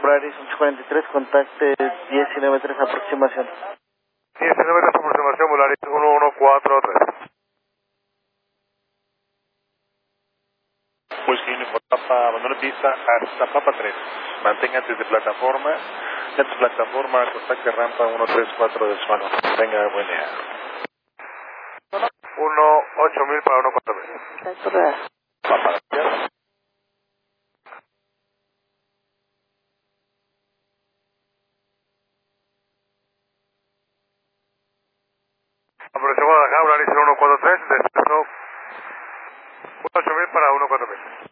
Polaris 843, contacte 1093, aproximación. 1093, aproximación, Polaris 1143. Whisky Uniform Papa, abandone pista hasta Papa 3. Manténgase desde plataforma. Desde plataforma, contacte rampa 134 del suelo. Venga, buen día. 8000 para 14000. Papa. Aproximación Guadalajara, Polaris 143, descenso 8000 para 14000.